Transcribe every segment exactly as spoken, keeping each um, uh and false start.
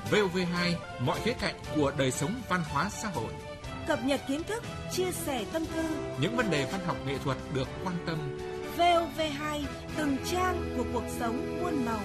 vê o vê hai, mọi khía cạnh của đời sống văn hóa xã hội. Cập nhật kiến thức, chia sẻ tâm tư. Những vấn đề văn học nghệ thuật được quan tâm. vê o vê hai, từng trang của cuộc sống muôn màu.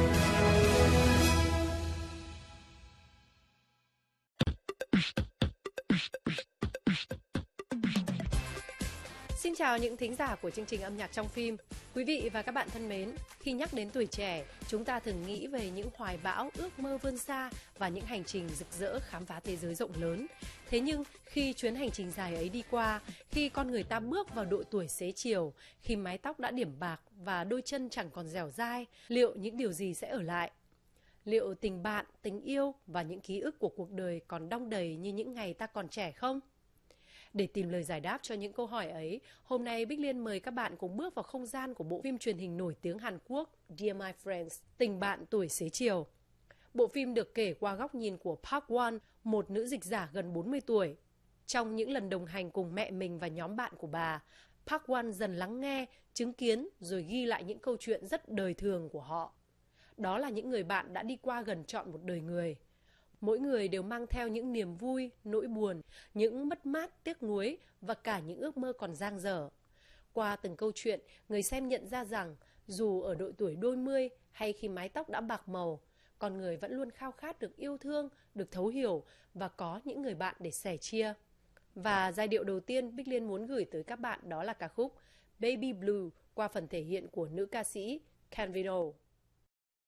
Xin chào những thính giả của chương trình âm nhạc trong phim. Quý vị và các bạn thân mến, khi nhắc đến tuổi trẻ, chúng ta thường nghĩ về những hoài bão, ước mơ vươn xa và những hành trình rực rỡ khám phá thế giới rộng lớn. Thế nhưng khi chuyến hành trình dài ấy đi qua, khi con người ta bước vào độ tuổi xế chiều, khi mái tóc đã điểm bạc và đôi chân chẳng còn dẻo dai, liệu những điều gì sẽ ở lại? Liệu tình bạn, tình yêu và những ký ức của cuộc đời còn đong đầy như những ngày ta còn trẻ không? Để tìm lời giải đáp cho những câu hỏi ấy, hôm nay Bích Liên mời các bạn cùng bước vào không gian của bộ phim truyền hình nổi tiếng Hàn Quốc Dear My Friends, Tình bạn tuổi xế chiều. Bộ phim được kể qua góc nhìn của Park Won, một nữ dịch giả gần bốn mươi tuổi. Trong những lần đồng hành cùng mẹ mình và nhóm bạn của bà, Park Won dần lắng nghe, chứng kiến rồi ghi lại những câu chuyện rất đời thường của họ. Đó là những người bạn đã đi qua gần trọn một đời người. Mỗi người đều mang theo những niềm vui, nỗi buồn, những mất mát, tiếc nuối và cả những ước mơ còn dang dở. Qua từng câu chuyện, người xem nhận ra rằng dù ở độ tuổi đôi mươi hay khi mái tóc đã bạc màu, con người vẫn luôn khao khát được yêu thương, được thấu hiểu và có những người bạn để sẻ chia. Và giai điệu đầu tiên Bích Liên muốn gửi tới các bạn đó là ca khúc Baby Blue qua phần thể hiện của nữ ca sĩ Can Vino.